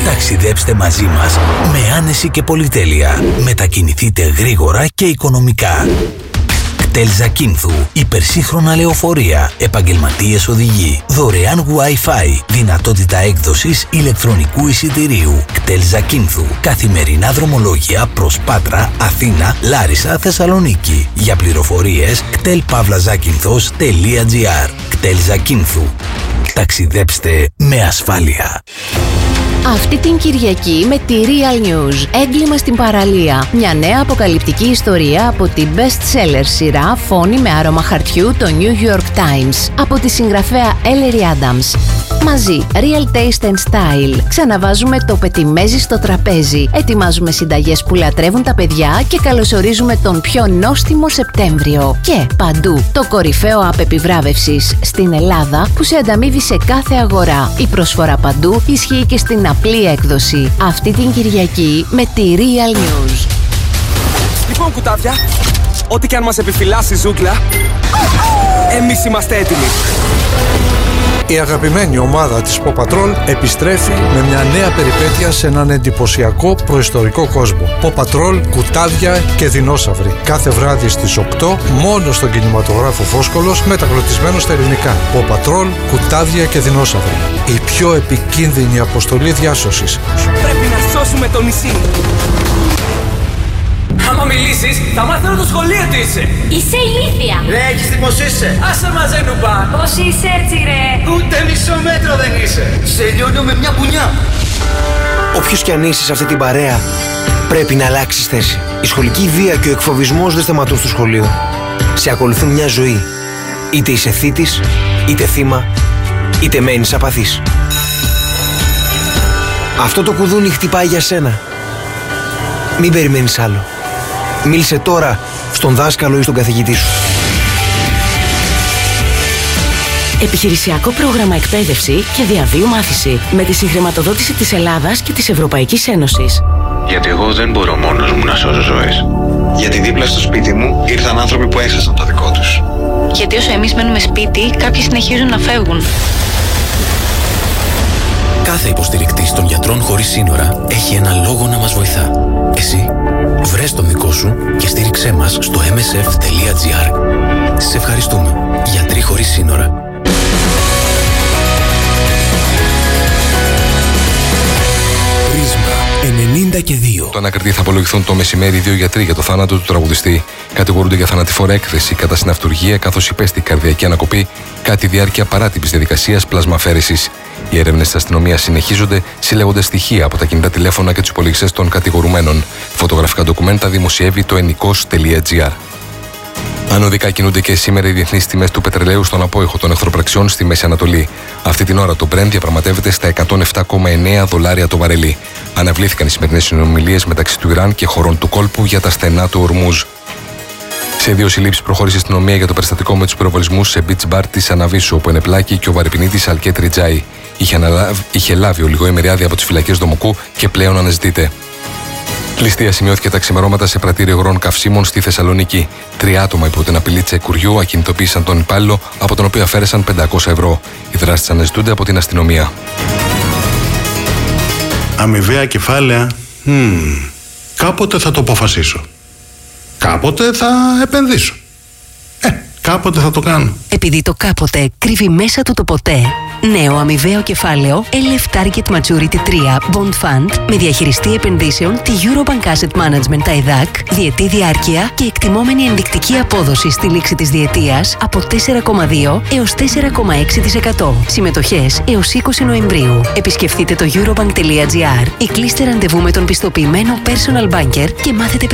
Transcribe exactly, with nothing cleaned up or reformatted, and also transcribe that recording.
Ταξιδέψτε μαζί μας με άνεση και πολυτέλεια. Μετακινηθείτε γρήγορα και οικονομικά. κτέλ Ζακίνθου. Υπερσύγχρονα λεωφορεία. Επαγγελματίες οδηγοί. Δωρεάν Wi-Fi. Δυνατότητα έκδοσης ηλεκτρονικού εισιτηρίου. κτέλ Ζακίνθου. Καθημερινά δρομολόγια προς Πάτρα, Αθήνα, Λάρισα, Θεσσαλονίκη. Για πληροφορίες κτέλ παύλα ζάκυνθος τελεία τζι άρ. κτέλ Ζακίνθου. Ταξιδέψτε με ασφάλεια. Αυτή την Κυριακή με τη Real News. Έγκλημα στην παραλία. Μια νέα αποκαλυπτική ιστορία από την best-seller σειρά Φόνη με άρωμα χαρτιού, το New York Times, από τη συγγραφέα Ellery Adams. Μαζί, Real Taste and Style. Ξαναβάζουμε το πετιμέζι στο τραπέζι. Ετοιμάζουμε συνταγές που λατρεύουν τα παιδιά και καλωσορίζουμε τον πιο νόστιμο Σεπτέμβριο. Και παντού, το κορυφαίο app επιβράβευσης στην Ελλάδα που σε ανταμείβει σε κάθε αγορά. Η προσφορά παντού ισχύει και στην απλή έκδοση. Αυτή την Κυριακή με τη Real News. Λοιπόν, κουτάβια, ό,τι και αν μας επιφυλάσσει η ζούγκλα, εμείς είμαστε έτοιμοι. Η αγαπημένη ομάδα της Paw Patrol επιστρέφει με μια νέα περιπέτεια σε έναν εντυπωσιακό προϊστορικό κόσμο. Paw Patrol, κουτάδια και δεινόσαυροι. Κάθε βράδυ στις οκτώ, μόνο στον κινηματογράφο Φόσκολος, μεταγλωτισμένο στα ελληνικά. Paw Patrol, κουτάδια και δεινόσαυροι. Η πιο επικίνδυνη αποστολή διάσωσης. Πρέπει να σώσουμε το νησί. Άμα μιλήσεις, θα μάθω το σχολείο τι είσαι. Είσαι ηλίθια. Ρε, έχεις τι πως είσαι. Άσε μαζέ νουμπά. Πώς είσαι έτσι ρε. Ούτε μισό μέτρο δεν είσαι. Σε λιώνω με μια πουνιά. Όποιος κι αν είσαι σε αυτή την παρέα, πρέπει να αλλάξεις θέση. Η σχολική βία και ο εκφοβισμός δεν σταματούν στο σχολείο. Σε ακολουθούν μια ζωή. Είτε είσαι θήτης, είτε θύμα, είτε μένεις απαθής. Αυτό το κουδούνι χτυπάει για σένα. Μην περιμένεις άλλο. Μίλησε τώρα στον δάσκαλο ή στον καθηγητή σου. Επιχειρησιακό πρόγραμμα εκπαίδευση και διαβίου μάθηση με τη συγχρηματοδότηση της Ελλάδας και της Ευρωπαϊκής Ένωσης. Γιατί εγώ δεν μπορώ μόνος μου να σώσω ζωές. Γιατί δίπλα στο σπίτι μου ήρθαν άνθρωποι που έχασαν το δικό τους. Γιατί όσο εμείς μένουμε σπίτι, κάποιοι συνεχίζουν να φεύγουν. Κάθε υποστηρικτής των γιατρών χωρίς σύνορα έχει ένα λόγο να μας βοηθά. Εσύ, βρες τον δικό σου και στήριξέ μας στο εμ ες εφ τελεία τζι άρ. Σε ευχαριστούμε. Γιατροί χωρίς σύνορα. Πρίσμα ενενήντα και δύο. Το ανακριτή θα απολογηθούν το μεσημέρι δύο γιατροί για το θάνατο του τραγουδιστή. Κατηγορούνται για θανατηφόρα έκθεση κατά συναυτουργία καθώς υπέστη καρδιακή ανακοπή κατά τη διάρκεια παράτυπης διαδικασίας πλασμαφέρεσης. Οι έρευνες της αστυνομίας συνεχίζονται, συλλέγοντας στοιχεία από τα κινητά τηλέφωνα και τους υπολογιστές των κατηγορουμένων. Φωτογραφικά ντοκουμέντα δημοσιεύει το ενικός τελεία τζι άρ. Ανωδικά κινούνται και σήμερα οι διεθνείς τιμές του πετρελαίου στον απόϊχο των εχθροπραξιών στη Μέση Ανατολή. Αυτή την ώρα το Brent διαπραγματεύεται στα εκατόν επτά κόμμα εννέα δολάρια το βαρελί. Αναβλήθηκαν οι σημερινές συνομιλίες μεταξύ του Ιράν και χωρών του κόλπου για τα στενά του Ορμούζ. Σε δύο συλλήψεις προχώρησε η αστυνομία για το περιστατικό με τους πυροβολισμούς σε beach bar της Αναβίσου, όπου ενεπλάκη και ο βαρυπινίτης Αλκέτρι Τζάι. Είχε, αναλάβει, είχε λάβει ολιγό ημεριάδη από τις φυλακές Δομοκού και πλέον αναζητείται. Ληστεία σημειώθηκε τα ξημερώματα σε πρατήριο υγρών καυσίμων στη Θεσσαλονίκη. Τρία άτομα υπό την απειλή τσεκουριού ακινητοποίησαν τον υπάλληλο, από τον οποίο αφαίρεσαν πεντακόσια ευρώ. Οι δράστες αναζητούνται από την αστυνομία. Αμοιβαία κεφάλαια. Hmm. Κάποτε θα το αποφασίσω. Κάποτε θα επενδύσω. Ε, κάποτε θα το κάνω. Επειδή το κάποτε κρύβει μέσα του το ποτέ. Νέο αμοιβαίο κεφάλαιο ελ εφ Target Maturity τρία Bond Fund με διαχειριστή επενδύσεων τη Eurobank Asset Management τα ΕΔΑΚ, διετή διάρκεια και εκτιμόμενη ενδεικτική απόδοση στη λήξη της διετίας από τέσσερα κόμμα δύο έως τέσσερα κόμμα έξι τοις εκατό. Συμμετοχές έως είκοσι Νοεμβρίου. Επισκεφτείτε το eurobank τελεία τζι άρ ή κλείστε ραντεβού με τον πιστοποιημένο personal banker και μάθετε